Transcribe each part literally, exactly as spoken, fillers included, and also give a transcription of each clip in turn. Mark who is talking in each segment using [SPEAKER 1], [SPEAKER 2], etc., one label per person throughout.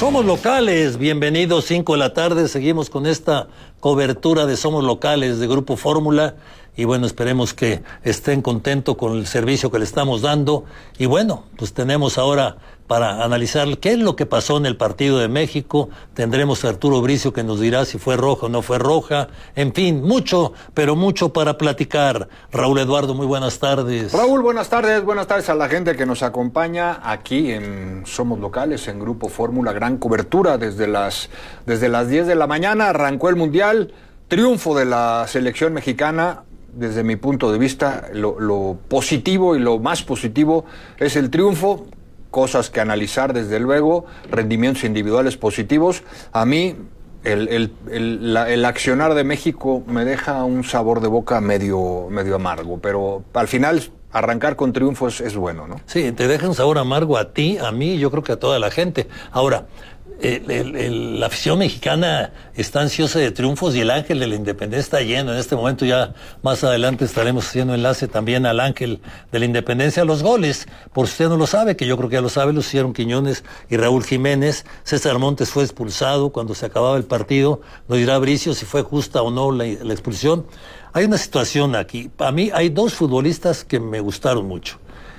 [SPEAKER 1] Somos locales, bienvenidos, cinco de la tarde, seguimos con esta cobertura de Somos Locales de Grupo Fórmula y bueno, esperemos que estén contentos con el servicio que le estamos dando y bueno, pues tenemos ahora para analizar qué es lo que pasó en el partido de México, tendremos a Arturo Bricio que nos dirá si fue roja o no fue roja, en fin, mucho, pero mucho para platicar. Raúl Eduardo, muy buenas tardes.
[SPEAKER 2] Raúl, buenas tardes, buenas tardes a la gente que nos acompaña aquí en Somos Locales, en Grupo Fórmula, gran cobertura desde las, desde las diez de la mañana, arrancó el Mundial, triunfo de la selección mexicana. Desde mi punto de vista, lo, lo positivo y lo más positivo es el triunfo, cosas que analizar desde luego, rendimientos individuales positivos. A mí el, el, el, la, el accionar de México me deja un sabor de boca medio, medio amargo, pero al final arrancar con triunfos es bueno, ¿no? Sí,
[SPEAKER 1] te deja un sabor amargo a ti, a mí, yo creo que a toda la gente. Ahora, El, el, el, la afición mexicana está ansiosa de triunfos y el Ángel de la Independencia está lleno. En este momento ya más adelante estaremos haciendo enlace también al Ángel de la Independencia. Los goles, por si usted no lo sabe, que yo creo que ya lo sabe, los hicieron Quiñones y Raúl Jiménez. César Montes fue expulsado cuando se acababa el partido. Nos dirá Bricio si fue justa o no la, la expulsión. Hay una situación aquí. A mí hay dos futbolistas que me gustaron mucho.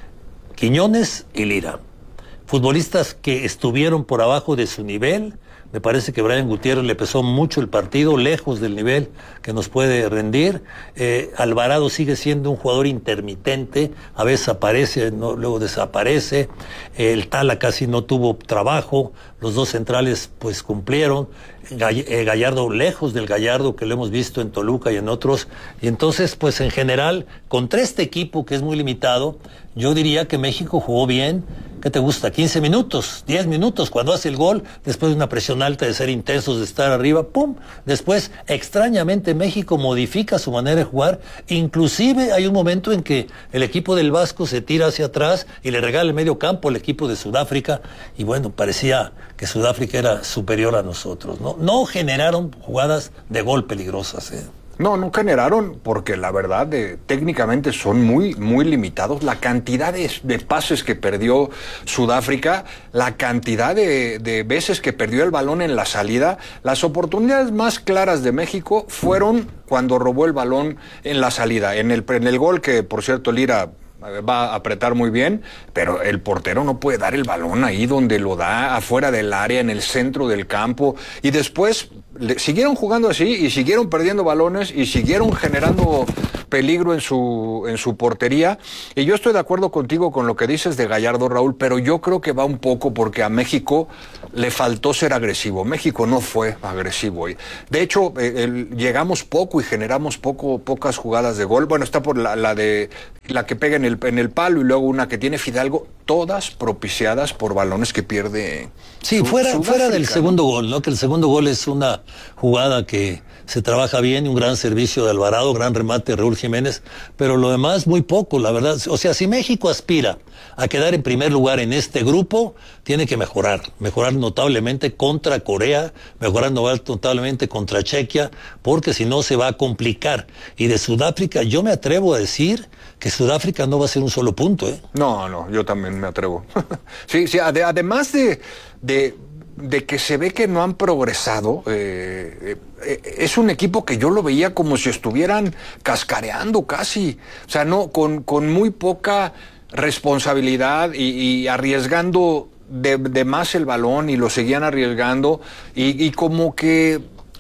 [SPEAKER 1] Quiñones y Lira. Futbolistas que estuvieron por abajo de su nivel. Me parece que Brian Gutiérrez le pesó mucho el partido, lejos del nivel que nos puede rendir. Eh, Alvarado sigue siendo un jugador intermitente, a veces aparece, no, luego desaparece. Eh, el Tala casi no tuvo trabajo, los dos centrales pues cumplieron. Gall- eh, Gallardo lejos del Gallardo que lo hemos visto en Toluca y en otros. Y entonces pues en general, contra este equipo que es muy limitado, yo diría que México jugó bien. ¿Qué te gusta? quince minutos, diez minutos, cuando hace el gol, después de una presión alta de ser intensos, de estar arriba, ¡pum! Después, extrañamente, México modifica su manera de jugar. Inclusive hay un momento en que el equipo del Vasco se tira hacia atrás y le regala el medio campo al equipo de Sudáfrica. Y bueno, parecía que Sudáfrica era superior a nosotros, ¿no? No generaron jugadas de gol peligrosas, ¿eh?
[SPEAKER 2] No, no generaron, porque la verdad, de, técnicamente son muy, muy limitados. La cantidad de, de pases que perdió Sudáfrica, la cantidad de, de veces que perdió el balón en la salida, las oportunidades más claras de México fueron cuando robó el balón en la salida. En el, en el gol que, por cierto, Lira va a apretar muy bien, pero el portero no puede dar el balón ahí donde lo da, afuera del área, en el centro del campo, y después le, siguieron jugando así y siguieron perdiendo balones y siguieron generando peligro en su, en su portería. Y yo estoy de acuerdo contigo con lo que dices de Gallardo, Raúl, pero yo creo que va un poco porque a México le faltó ser agresivo. México no fue agresivo hoy. De hecho, eh, el, llegamos poco y generamos poco, pocas jugadas de gol. Bueno, está por la, la de la que pega en el, en el palo y luego una que tiene Fidalgo, todas propiciadas por balones que pierde.
[SPEAKER 1] Sí,
[SPEAKER 2] su,
[SPEAKER 1] fuera,
[SPEAKER 2] Sudáfrica,
[SPEAKER 1] fuera del
[SPEAKER 2] ¿no?
[SPEAKER 1] segundo gol, ¿no? Que el segundo gol es una jugada que se trabaja bien, un gran servicio de Alvarado, gran remate de Raúl Jiménez, pero lo demás muy poco, la verdad. O sea, si México aspira a quedar en primer lugar en este grupo, tiene que mejorar, mejorar notablemente contra Corea, mejorar notablemente contra Chequia, porque si no se va a complicar. Y de Sudáfrica, yo me atrevo a decir que Sudáfrica no va a ser un solo punto, ¿eh?
[SPEAKER 2] No, no, yo también me atrevo. sí, sí, ade- además de, de, de que se ve que no han progresado, eh, eh, es un equipo que yo lo veía como si estuvieran cascareando casi, o sea, no, con, con muy poca responsabilidad y, y arriesgando de, de más el balón y lo seguían arriesgando y, y como que,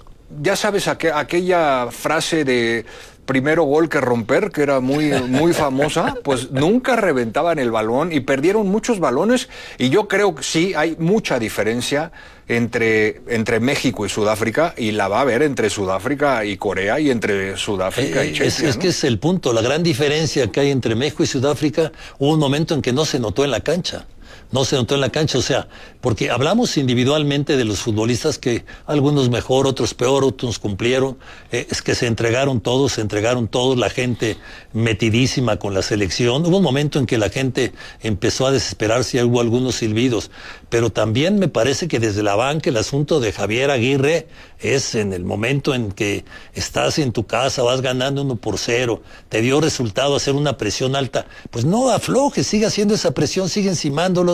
[SPEAKER 2] ya sabes, aqu- aquella frase de primero gol que romper, que era muy, muy famosa, pues nunca reventaban el balón y perdieron muchos balones y yo creo que sí hay mucha diferencia entre, entre México y Sudáfrica y la va a haber entre Sudáfrica y Corea y entre Sudáfrica
[SPEAKER 1] Eh,
[SPEAKER 2] y Chequia,
[SPEAKER 1] es, es
[SPEAKER 2] ¿no?
[SPEAKER 1] que es el punto, la gran diferencia que hay entre México y Sudáfrica. Hubo un momento en que no se notó en la cancha. No se notó en la cancha, o sea, porque hablamos individualmente de los futbolistas que algunos mejor, otros peor, otros cumplieron, eh, es que se entregaron todos, se entregaron todos, la gente metidísima con la selección. Hubo un momento en que la gente empezó a desesperarse y hubo algunos silbidos, pero también me parece que desde la banca el asunto de Javier Aguirre es en el momento en que estás en tu casa, vas ganando uno por cero, te dio resultado hacer una presión alta, pues no aflojes, sigue haciendo esa presión, sigue encimándolos,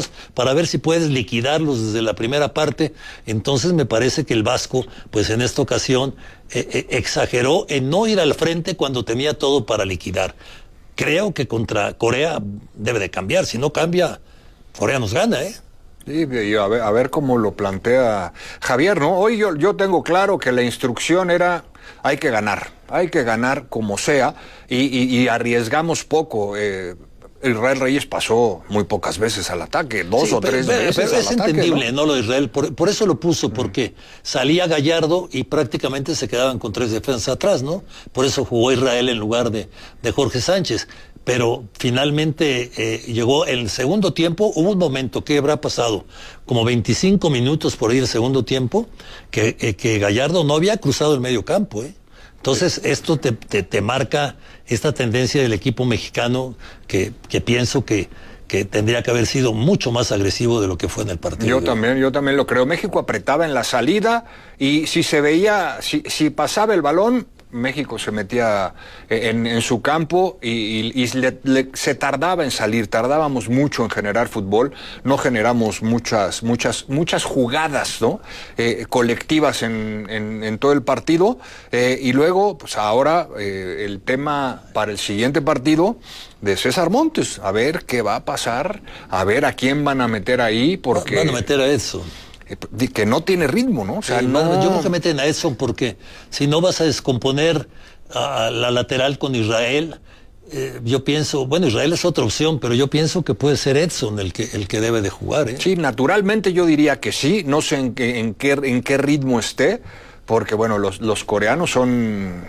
[SPEAKER 1] minutos para ver si puedes liquidarlos desde la primera parte. Entonces me parece que el Vasco, pues en esta ocasión, eh, eh, exageró en no ir al frente cuando tenía todo para liquidar. Creo que contra Corea debe de cambiar, si no cambia, Corea nos gana, ¿eh?
[SPEAKER 2] Sí, y a ver, a ver cómo lo plantea Javier, ¿no? Hoy yo, yo tengo claro que la instrucción era, hay que ganar, hay que ganar como sea, y, y, y arriesgamos poco. Eh, Israel Reyes pasó muy pocas veces al ataque, dos sí, o pero, tres
[SPEAKER 1] pero,
[SPEAKER 2] veces
[SPEAKER 1] pero
[SPEAKER 2] al
[SPEAKER 1] es
[SPEAKER 2] ataque,
[SPEAKER 1] entendible, ¿no?
[SPEAKER 2] ¿no?
[SPEAKER 1] Lo de Israel, por, por eso lo puso, porque salía Gallardo y prácticamente se quedaban con tres defensas atrás, ¿no? Por eso jugó Israel en lugar de, de Jorge Sánchez. Pero finalmente eh, llegó el segundo tiempo, hubo un momento, ¿qué habrá pasado? Como veinticinco minutos por ahí el segundo tiempo, que, eh, que Gallardo no había cruzado el medio campo, ¿eh? Entonces esto te, te, te marca esta tendencia del equipo mexicano que, que pienso que, que tendría que haber sido mucho más agresivo de lo que fue en el partido.
[SPEAKER 2] Yo también, yo también lo creo. México apretaba en la salida y si se veía, si, si pasaba el balón, México se metía en, en su campo y, y, y le, le, se tardaba en salir, tardábamos mucho en generar fútbol, no generamos muchas, muchas, muchas jugadas, ¿no? Eh, colectivas en, en, en todo el partido, eh, y luego, pues ahora eh, el tema para el siguiente partido de César Montes, a ver qué va a pasar, a ver a quién van a meter ahí, porque
[SPEAKER 1] van a meter a Edson.
[SPEAKER 2] Que no tiene ritmo, ¿no? O sea,
[SPEAKER 1] sí,
[SPEAKER 2] no...
[SPEAKER 1] Yo creo que meten a Edson porque si no vas a descomponer a la lateral con Israel, eh, yo pienso, bueno, Israel es otra opción, pero yo pienso que puede ser Edson el que el que debe de jugar, ¿eh?
[SPEAKER 2] Sí, naturalmente yo diría que sí, no sé en qué, en qué, en qué ritmo esté, porque bueno, los, los coreanos son...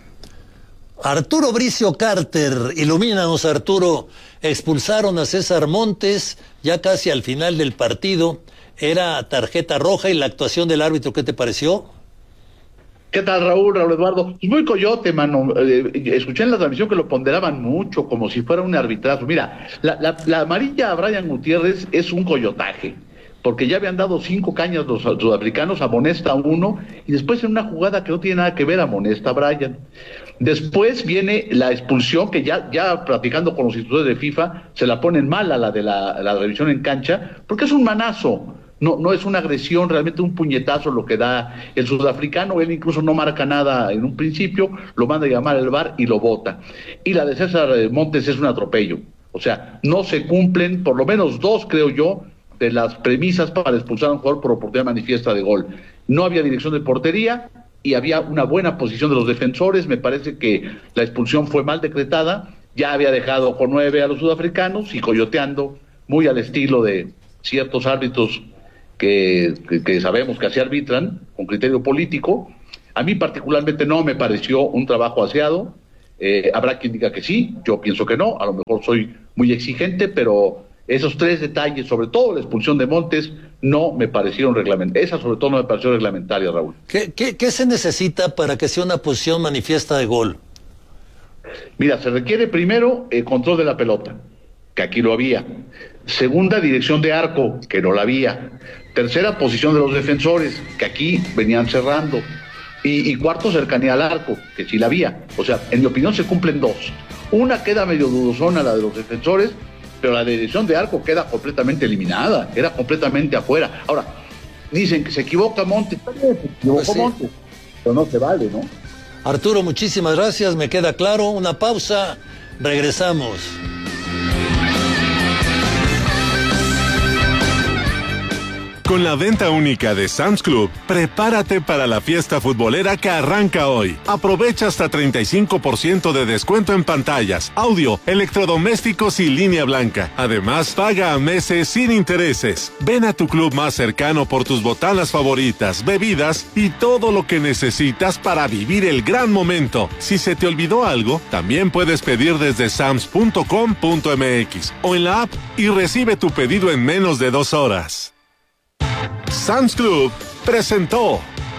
[SPEAKER 1] Arturo Bricio Carter, ilumínanos, Arturo. Expulsaron a César Montes ya casi al final del partido. Era tarjeta roja y la actuación del árbitro, ¿qué te pareció?
[SPEAKER 3] ¿Qué tal, Raúl, Raúl Eduardo? Muy coyote, mano. Eh, escuché en la transmisión que lo ponderaban mucho, como si fuera un arbitrazo. Mira, la, la, la amarilla a Brian Gutiérrez es un coyotaje, porque ya habían dado cinco cañas los sudafricanos, amonesta a uno, y después en una jugada que no tiene nada que ver, amonesta a Brian. Después viene la expulsión, que ya, ya platicando con los institutores de FIFA, se la ponen mal a la de la, la revisión en cancha, porque es un manazo. No, no es una agresión, realmente un puñetazo lo que da el sudafricano. Él incluso no marca nada en un principio, lo manda a llamar al V A R y lo bota. Y la de César Montes es un atropello. O sea, no se cumplen, por lo menos dos, creo yo, de las premisas para expulsar a un jugador por oportunidad manifiesta de gol. No había dirección de portería y había una buena posición de los defensores. Me parece que la expulsión fue mal decretada. Ya había dejado con nueve a los sudafricanos y coyoteando, muy al estilo de ciertos árbitros Que, que, que sabemos que así arbitran, con criterio político. A mí particularmente no me pareció un trabajo aseado. Eh, habrá quien diga que sí, yo pienso que no, a lo mejor soy muy exigente, pero esos tres detalles, sobre todo la expulsión de Montes, no me parecieron reglamentarias. Esa sobre todo no me pareció reglamentaria, Raúl.
[SPEAKER 1] ¿Qué, qué, qué se necesita para que sea una posición manifiesta de gol?
[SPEAKER 3] Mira, se requiere primero el control de la pelota, que aquí lo había. Segunda, dirección de arco, que no la había. Tercera, posición de los defensores, que aquí venían cerrando. Y, y cuarto, cercanía al arco, que sí la había. O sea, en mi opinión se cumplen dos. Una queda medio dudosona, la de los defensores, pero la dirección de arco queda completamente eliminada, queda completamente afuera. Ahora, dicen que se equivoca Montes, se equivocó pues sí. Montes, pero no se vale, ¿no?
[SPEAKER 1] Arturo, muchísimas gracias, me queda claro. Una pausa, regresamos.
[SPEAKER 4] Con la venta única de Sam's Club, prepárate para la fiesta futbolera que arranca hoy. Aprovecha hasta treinta y cinco por ciento de descuento en pantallas, audio, electrodomésticos y línea blanca. Además, paga a meses sin intereses. Ven a tu club más cercano por tus botanas favoritas, bebidas y todo lo que necesitas para vivir el gran momento. Si se te olvidó algo, también puedes pedir desde sams punto com punto m x o en la app y recibe tu pedido en menos de dos horas. Sam's Club presentó.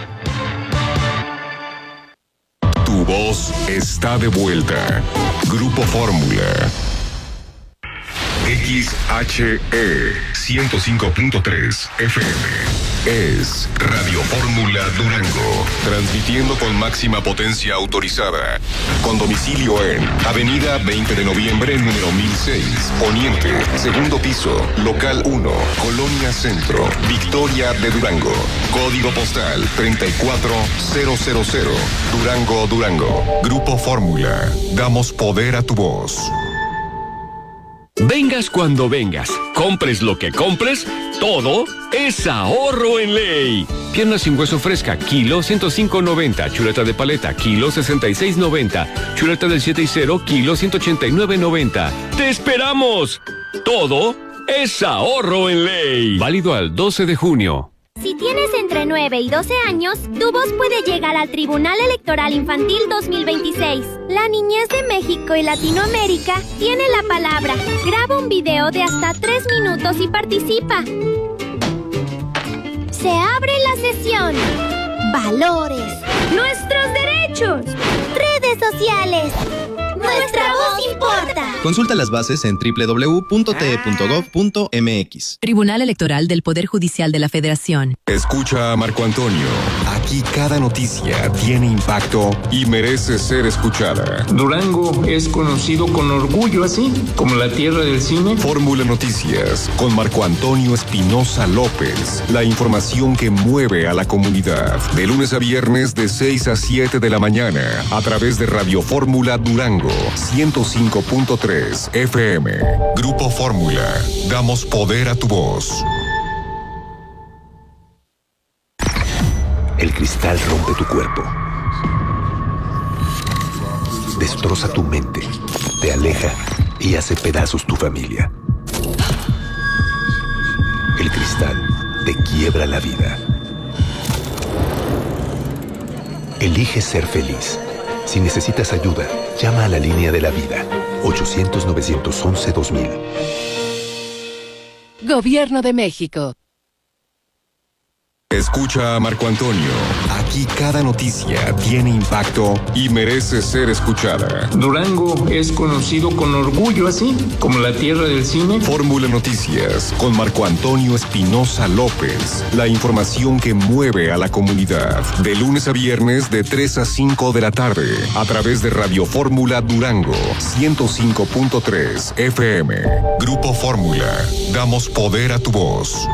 [SPEAKER 5] Tu voz está de vuelta. Grupo Fórmula. X H E ciento cinco punto tres F M. es Radio Fórmula Durango, transmitiendo con máxima potencia autorizada, con domicilio en Avenida veinte de noviembre, número mil seis, Poniente, segundo piso, local uno, Colonia Centro, Victoria de Durango, código postal treinta y cuatro mil, Durango, Durango. Grupo Fórmula, damos poder a tu voz.
[SPEAKER 6] Vengas cuando vengas, compres lo que compres, todo es ahorro en ley. Pierna sin hueso fresca, kilo ciento cinco noventa. Chuleta de paleta, kilo sesenta y seis noventa. Chuleta del siete y cero, kilo ciento ochenta y nueve noventa. ¡Te esperamos! Todo es ahorro en ley. Válido al doce de junio.
[SPEAKER 7] Si tienes entre nueve y doce años, tu voz puede llegar al Tribunal Electoral Infantil dos mil veintiséis. La niñez de México y Latinoamérica tiene la palabra. Graba un video de hasta tres minutos y participa. Se abre la sesión. Valores. Nuestros derechos. Redes sociales. Nuestra voz importa.
[SPEAKER 8] Consulta las bases en doble u doble u doble u punto t e punto gov punto m x.
[SPEAKER 9] Tribunal Electoral del Poder Judicial de la Federación.
[SPEAKER 5] Escucha a Marco Antonio. Aquí cada noticia tiene impacto y merece ser escuchada.
[SPEAKER 10] Durango es conocido con orgullo así, como la tierra del cine.
[SPEAKER 5] Fórmula Noticias con Marco Antonio Espinosa López. La información que mueve a la comunidad. De lunes a viernes de seis a siete de la mañana a través de Radio Fórmula Durango ciento cinco punto tres F M. Grupo Fórmula. Damos poder a tu voz.
[SPEAKER 11] El cristal rompe tu cuerpo. Destroza tu mente. Te aleja y hace pedazos tu familia. El cristal te quiebra la vida. Elige ser feliz. Si necesitas ayuda, llama a la línea de la vida. ochocientos, novecientos once, dos mil.
[SPEAKER 9] Gobierno de México.
[SPEAKER 5] Escucha a Marco Antonio. Aquí cada noticia tiene impacto y merece ser escuchada.
[SPEAKER 10] Durango es conocido con orgullo así, como la tierra del cine.
[SPEAKER 5] Fórmula Noticias con Marco Antonio Espinosa López. La información que mueve a la comunidad. De lunes a viernes de tres a cinco de la tarde a través de Radio Fórmula Durango ciento cinco punto tres F M. Grupo Fórmula. Damos poder a tu voz.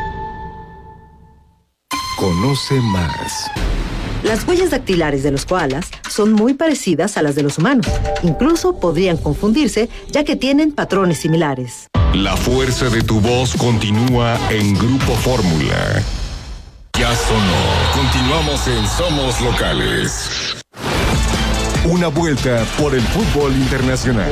[SPEAKER 5] Conoce más.
[SPEAKER 12] Las huellas dactilares de los koalas son muy parecidas a las de los humanos. Incluso podrían confundirse, ya que tienen patrones similares.
[SPEAKER 5] La fuerza de tu voz continúa en Grupo Fórmula. Ya sonó. Continuamos en Somos Locales. Una vuelta por el fútbol internacional.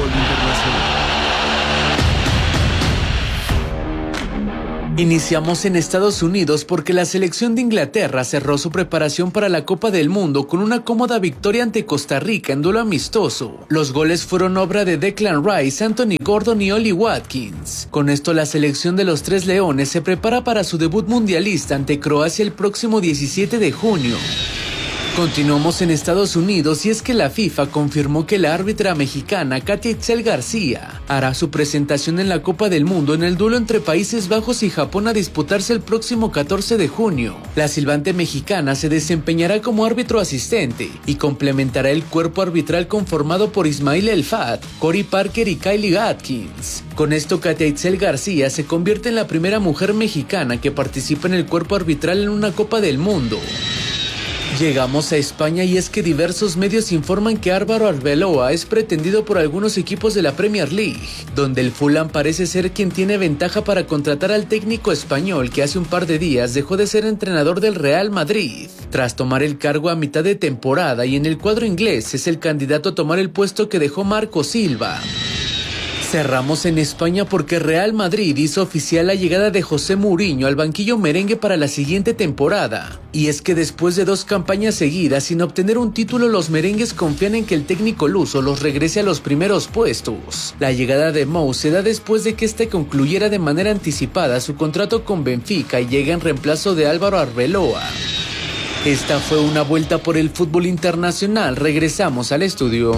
[SPEAKER 13] Iniciamos en Estados Unidos porque la selección de Inglaterra cerró su preparación para la Copa del Mundo con una cómoda victoria ante Costa Rica en duelo amistoso. Los goles fueron obra de Declan Rice, Anthony Gordon y Ollie Watkins. Con esto la selección de los Tres Leones se prepara para su debut mundialista ante Croacia el próximo diecisiete de junio. Continuamos en Estados Unidos y es que la FIFA confirmó que la árbitra mexicana Katia Itzel García hará su presentación en la Copa del Mundo en el duelo entre Países Bajos y Japón a disputarse el próximo catorce de junio. La silbante mexicana se desempeñará como árbitro asistente y complementará el cuerpo arbitral conformado por Ismail El Fat, Cory Parker y Kylie Atkins. Con esto Katia Itzel García se convierte en la primera mujer mexicana que participa en el cuerpo arbitral en una Copa del Mundo. Llegamos a España y es que diversos medios informan que Álvaro Arbeloa es pretendido por algunos equipos de la Premier League, donde el Fulham parece ser quien tiene ventaja para contratar al técnico español que hace un par de días dejó de ser entrenador del Real Madrid, tras tomar el cargo a mitad de temporada, y en el cuadro inglés es el candidato a tomar el puesto que dejó Marco Silva. Cerramos en España porque Real Madrid hizo oficial la llegada de José Mourinho al banquillo merengue para la siguiente temporada. Y es que después de dos campañas seguidas sin obtener un título, los merengues confían en que el técnico luso los regrese a los primeros puestos. La llegada de Mou se da después de que este concluyera de manera anticipada su contrato con Benfica y llega en reemplazo de Álvaro Arbeloa. Esta fue una vuelta por el fútbol internacional. Regresamos al estudio.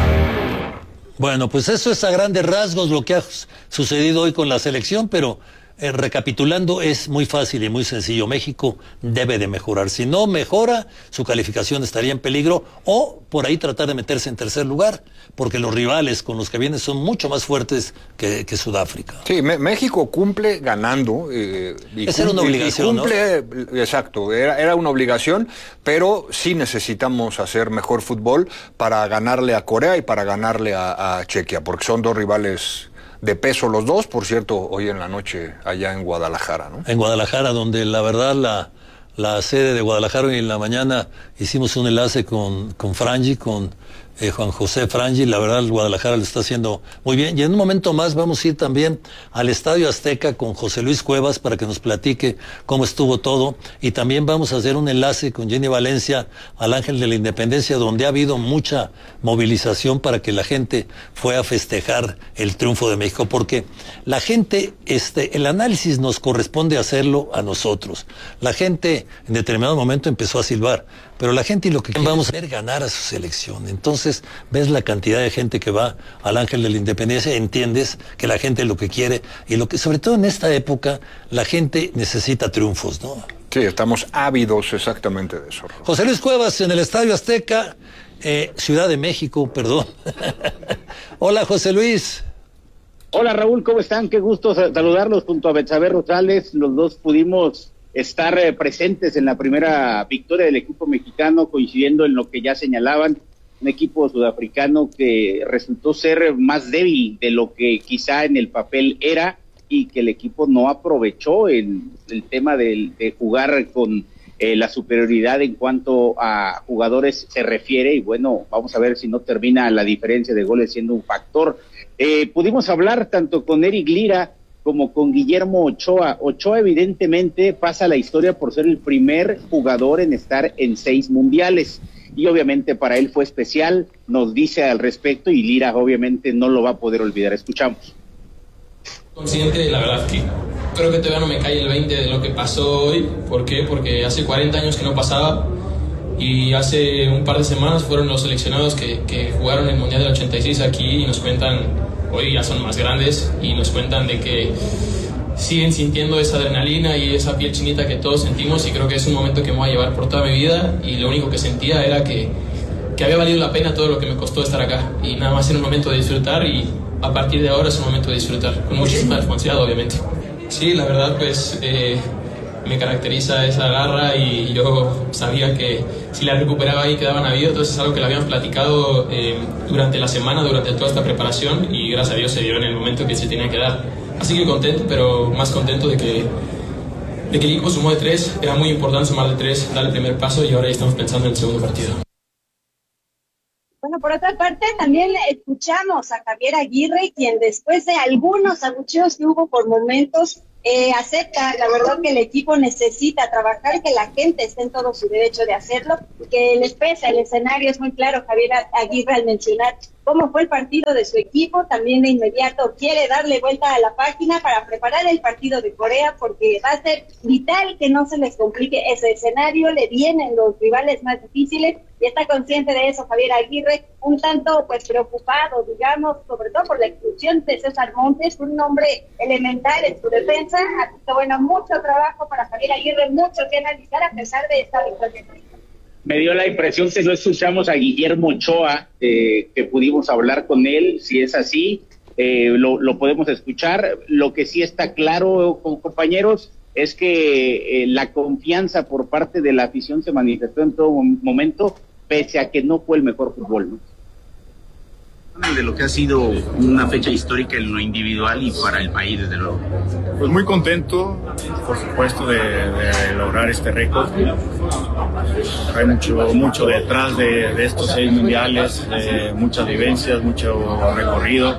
[SPEAKER 1] Bueno, pues eso es a grandes rasgos lo que ha sucedido hoy con la selección, pero eh, recapitulando, es muy fácil y muy sencillo. México debe de mejorar. Si no mejora, su calificación estaría en peligro, o por ahí tratar de meterse en tercer lugar, porque los rivales con los que vienen son mucho más fuertes que, que Sudáfrica.
[SPEAKER 2] Sí, me, México cumple ganando. Eh, y
[SPEAKER 1] Esa era una obligación,
[SPEAKER 2] y cumple, ¿no? Exacto, era, era una obligación, pero sí necesitamos hacer mejor fútbol para ganarle a Corea y para ganarle a, a Chequia, porque son dos rivales de peso los dos, por cierto, hoy en la noche allá en Guadalajara, ¿no?
[SPEAKER 1] En Guadalajara, donde la verdad la, la sede de Guadalajara, hoy en la mañana hicimos un enlace con, con Frangi, con eh, Juan José Frangi, la verdad el Guadalajara lo está haciendo muy bien, y en un momento más vamos a ir también al Estadio Azteca con José Luis Cuevas para que nos platique cómo estuvo todo, y también vamos a hacer un enlace con Jenny Valencia al Ángel de la Independencia, donde ha habido mucha movilización para que la gente fue a festejar el triunfo de México, porque la gente, este, el análisis nos corresponde hacerlo a nosotros. La gente en determinado momento empezó a silbar, pero la gente y lo que vamos a ver ganar a su selección. Entonces ves la cantidad de gente que va al Ángel de la Independencia, entiendes que la gente lo que quiere, y lo que sobre todo en esta época la gente necesita triunfos, ¿no?
[SPEAKER 2] Sí, estamos ávidos exactamente de eso.
[SPEAKER 1] José Luis Cuevas en el Estadio Azteca, eh, Ciudad de México, perdón. Hola, José Luis.
[SPEAKER 14] Hola, Raúl, ¿cómo están? Qué gusto saludarlos junto a Betsabe Rosales. Los dos pudimos estar eh, presentes en la primera victoria del equipo mexicano, coincidiendo en lo que ya señalaban, un equipo sudafricano que resultó ser más débil de lo que quizá en el papel era, y que el equipo no aprovechó en el tema de, de jugar con eh, la superioridad en cuanto a jugadores se refiere, y bueno, vamos a ver si no termina la diferencia de goles siendo un factor. Eh, pudimos hablar tanto con Eric Lira como con Guillermo Ochoa. Ochoa evidentemente pasa a la historia por ser el primer jugador en estar en seis mundiales, y obviamente para él fue especial, nos dice al respecto, y Lira obviamente no lo va a poder olvidar. Escuchamos.
[SPEAKER 15] Consciente, la verdad que creo que todavía no me cae el veinte de lo que pasó hoy. ¿Por qué? Porque hace cuarenta años que no pasaba, y hace un par de semanas fueron los seleccionados que, que jugaron el Mundial del ochenta y seis aquí, y nos cuentan, hoy ya son más grandes, y nos cuentan de que siguen sintiendo esa adrenalina y esa piel chinita que todos sentimos, y creo que es un momento que me voy a llevar por toda mi vida, y lo único que sentía era que, que había valido la pena todo lo que me costó estar acá, y nada más era un momento de disfrutar, y a partir de ahora es un momento de disfrutar, con muchísima responsabilidad, obviamente. Sí, la verdad, pues eh, me caracteriza esa garra, y yo sabía que si la recuperaba ahí quedaban a vida, entonces es algo que le habíamos platicado eh, durante la semana, durante toda esta preparación, y gracias a Dios se dio en el momento que se tenía que dar. Así que contento, pero más contento de que, de que el equipo sumó de tres, era muy importante sumar de tres, dar el primer paso, y ahora ya estamos pensando en el segundo partido.
[SPEAKER 16] Bueno, por otra parte, también escuchamos a Javier Aguirre, quien después de algunos abucheos que hubo por momentos, eh, acepta, la verdad, que el equipo necesita trabajar, que la gente esté en todo su derecho de hacerlo, que les pesa el escenario. Es muy claro Javier Aguirre al mencionar cómo fue el partido de su equipo. También de inmediato quiere darle vuelta a la página para preparar el partido de Corea, porque va a ser vital que no se les complique ese escenario. Le vienen los rivales más difíciles, y está consciente de eso Javier Aguirre, un tanto pues preocupado, digamos, sobre todo por la expulsión de César Montes, un hombre elemental en su defensa. Así que bueno, mucho trabajo para Javier Aguirre, mucho que analizar a pesar de esta victoria.
[SPEAKER 14] Me dio la impresión que no escuchamos a Guillermo Ochoa, eh, que pudimos hablar con él. Si es así, eh, lo, lo podemos escuchar. Lo que sí está claro, compañeros, es que eh, la confianza por parte de la afición se manifestó en todo momento, pese a que no fue el mejor fútbol, ¿no?
[SPEAKER 17] De lo que ha sido una fecha histórica en lo individual y para el país, desde luego.
[SPEAKER 18] Pues muy contento, por supuesto, de, de lograr este récord. Hay mucho, mucho detrás de, de estos seis mundiales, de muchas vivencias, mucho recorrido,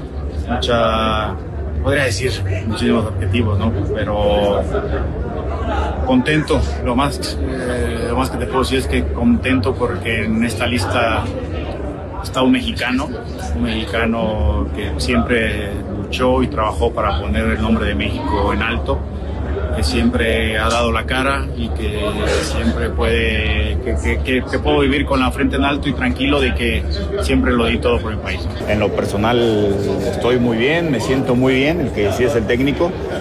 [SPEAKER 18] mucha, podría decir, muchísimos objetivos, ¿no? Pero contento, lo más, eh, lo más que te puedo decir es que contento porque en esta lista está un mexicano, un mexicano que siempre luchó y trabajó para poner el nombre de México en alto, que siempre ha dado la cara y que siempre puede, que, que, que, que puedo vivir con la frente en alto y tranquilo de que siempre lo di todo por el país.
[SPEAKER 19] En lo personal estoy muy bien, me siento muy bien, el que sí es el técnico,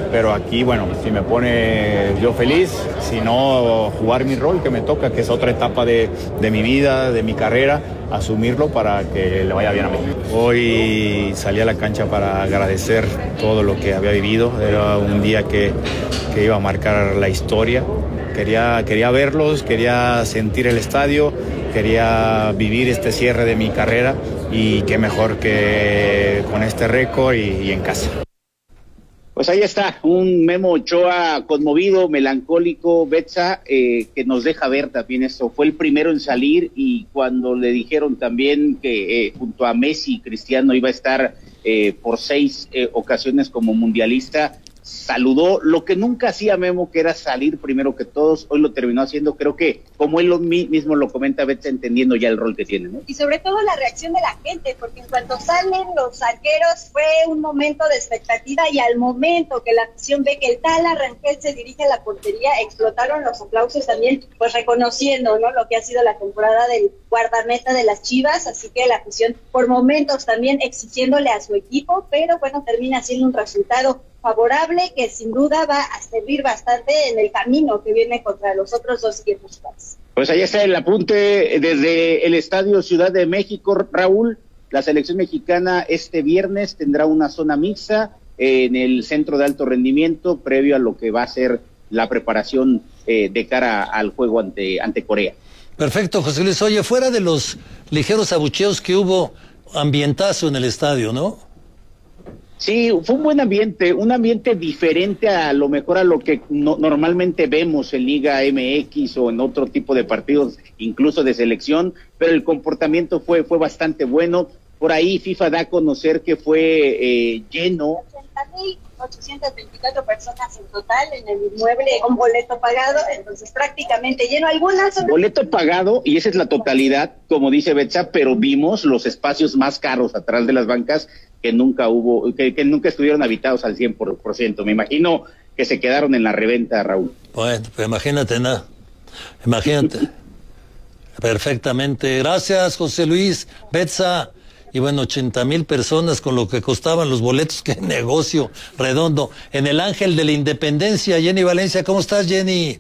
[SPEAKER 18] pero aquí, bueno, si me pone yo feliz, si no, jugar mi rol que me toca, que es otra etapa de, de mi vida, de mi carrera, asumirlo para que le vaya bien a México. Hoy salí a la cancha para agradecer todo lo que había vivido, era un día que, que iba a marcar la historia, quería, quería verlos, quería sentir el estadio, quería vivir este cierre de mi carrera y qué mejor que con este récord y, y en casa.
[SPEAKER 14] Pues ahí está, un Memo Ochoa conmovido, melancólico, Betsa, eh, que nos deja ver también esto. Fue el primero en salir y cuando le dijeron también que eh, junto a Messi y Cristiano iba a estar eh, por seis eh, ocasiones como mundialista, saludó lo que nunca hacía Memo, que era salir primero que todos. Hoy lo terminó haciendo, creo que como él lo mismo lo comenta, Betsa, entendiendo ya el rol que tiene, ¿no?
[SPEAKER 16] Y sobre todo la reacción de la gente, porque en cuanto salen los arqueros fue un momento de expectativa y al momento que la afición ve que el Tala Rangel se dirige a la portería, explotaron los aplausos también, pues reconociendo, ¿no?, lo que ha sido la temporada del guardameta de las Chivas, así que la afición por momentos también exigiéndole a su equipo, pero bueno, termina siendo un resultado favorable que sin duda va a servir bastante en el camino que viene contra los otros dos equipos.
[SPEAKER 14] Pues ahí está el apunte desde el Estadio Ciudad de México, Raúl. La selección mexicana este viernes tendrá una zona mixta en el centro de alto rendimiento previo a lo que va a ser la preparación eh, de cara al juego ante, ante Corea.
[SPEAKER 1] Perfecto, José Luis. Oye, fuera de los ligeros abucheos que hubo, ambientazo en el estadio, ¿no?
[SPEAKER 14] Sí, fue un buen ambiente, un ambiente diferente a lo mejor a lo que no, normalmente vemos en Liga M X o en otro tipo de partidos, incluso de selección, pero el comportamiento fue, fue bastante bueno. Por ahí FIFA da a conocer que fue eh, lleno.
[SPEAKER 16] ochenta mil ochocientas veinticuatro personas en total en el inmueble, con boleto pagado, entonces prácticamente lleno. Algunas...
[SPEAKER 14] Boleto pagado, y esa es la totalidad, como dice Betsa, pero vimos los espacios más caros atrás de las bancas que nunca hubo, que, que nunca estuvieron habitados al cien por ciento. Me imagino que se quedaron en la reventa, Raúl.
[SPEAKER 1] Bueno, pues imagínate, nada. Imagínate. Perfectamente. Gracias, José Luis, Betsa. Y bueno, ochenta mil personas con lo que costaban los boletos. Qué negocio redondo. En el Ángel de la Independencia, Jenny Valencia. ¿Cómo estás, Jenny?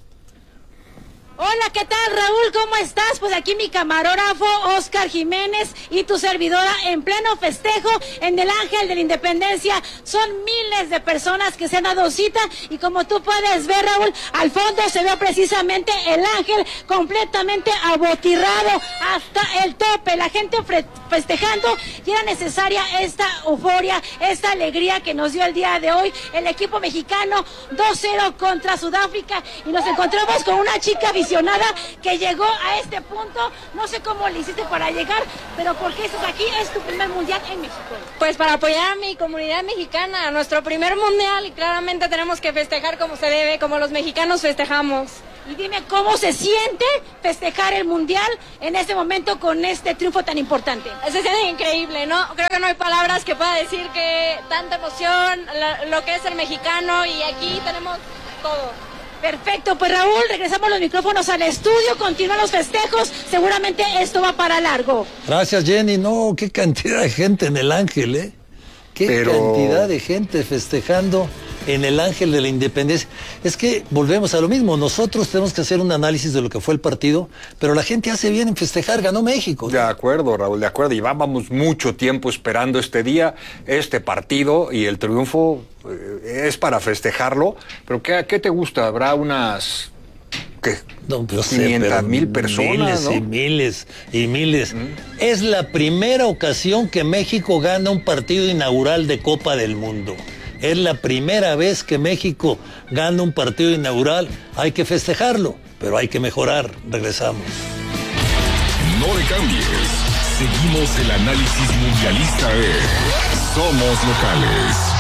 [SPEAKER 19] Hola, ¿qué tal, Raúl? ¿Cómo estás? Pues aquí mi camarógrafo Oscar Jiménez y tu servidora en pleno festejo en el Ángel de la Independencia. Son miles de personas que se han dado cita y como tú puedes ver, Raúl, al fondo se ve precisamente el Ángel completamente abotirrado hasta el tope. La gente festejando y era necesaria esta euforia, esta alegría que nos dio el día de hoy el equipo mexicano dos cero contra Sudáfrica y nos encontramos con una chica visionaria que llegó a este punto. No sé cómo le hiciste para llegar, pero ¿por qué estás aquí? Es tu primer mundial en México.
[SPEAKER 20] Pues para apoyar a mi comunidad mexicana, nuestro primer mundial, y claramente tenemos que festejar como se debe, como los mexicanos festejamos.
[SPEAKER 19] Y dime, ¿cómo se siente festejar el mundial en este momento con este triunfo tan importante?
[SPEAKER 20] Se siente increíble, ¿no? Creo que no hay palabras que pueda decir que tanta emoción, lo, lo que es el mexicano, y aquí tenemos todo.
[SPEAKER 19] Perfecto, pues Raúl, regresamos los micrófonos al estudio, continúan los festejos, seguramente esto va para largo.
[SPEAKER 1] Gracias, Jenny. No, qué cantidad de gente en el Ángel, ¿eh? Qué Pero... cantidad de gente festejando en el Ángel de la Independencia. Es que volvemos a lo mismo, nosotros tenemos que hacer un análisis de lo que fue el partido, pero la gente hace bien en festejar, ganó México.
[SPEAKER 2] De acuerdo, Raúl, de acuerdo, llevábamos mucho tiempo esperando este día, este partido, y el triunfo eh, es para festejarlo, pero ¿qué, qué te gusta? ¿Habrá unas... ¿Qué?
[SPEAKER 1] No, pero
[SPEAKER 2] quinientas mil personas,
[SPEAKER 1] miles, ¿no? y miles y miles. Mm. Es la primera ocasión que México gana un partido inaugural de Copa del Mundo. Es la primera vez que México gana un partido inaugural. Hay que festejarlo, pero hay que mejorar. Regresamos.
[SPEAKER 5] No le cambies. Seguimos el análisis mundialista de Somos Locales.